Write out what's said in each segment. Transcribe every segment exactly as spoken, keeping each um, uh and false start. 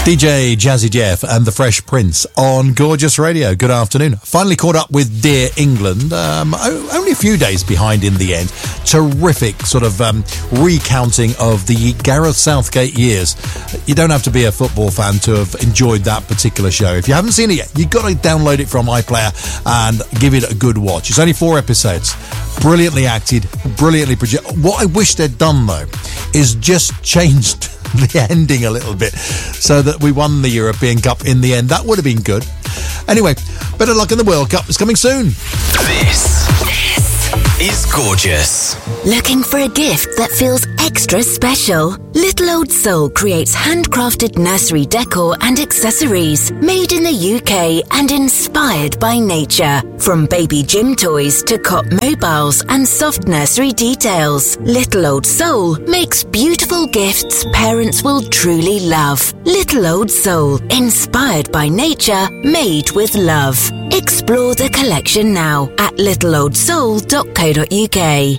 D J Jazzy Jeff and the Fresh Prince on Gorgeous Radio. Good afternoon. Finally caught up with Dear England. Um, only a few days behind in the end. Terrific sort of um, recounting of the Gareth Southgate years. You don't have to be a football fan to have enjoyed that particular show. If you haven't seen it yet, you've got to download it from iPlayer and give it a good watch. It's only four episodes. Brilliantly acted, brilliantly produced. What I wish they'd done, though, is just changed the ending a little bit so that we won the European Cup in the end. That would have been good. Anyway, better luck in the World Cup. It's coming soon. This, this is Gorgeous. Looking for a gift that feels extra special? Little Old Soul creates handcrafted nursery decor and accessories made in the U K and inspired by nature. From baby gym toys to cot mobiles and soft nursery details, Little Old Soul makes beautiful gifts parents will truly love. Little Old Soul, inspired by nature, made with love. Explore the collection now at little old soul dot co dot uk.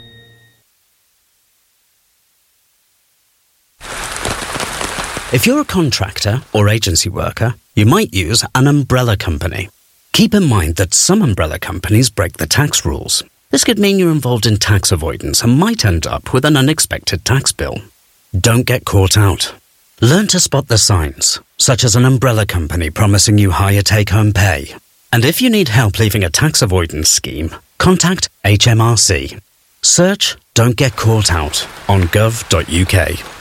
If you're a contractor or agency worker, you might use an umbrella company. Keep in mind that some umbrella companies break the tax rules. This could mean you're involved in tax avoidance and might end up with an unexpected tax bill. Don't get caught out. Learn to spot the signs, such as an umbrella company promising you higher take-home pay. And if you need help leaving a tax avoidance scheme, contact H M R C. Search Don't Get Caught Out on gov dot uk.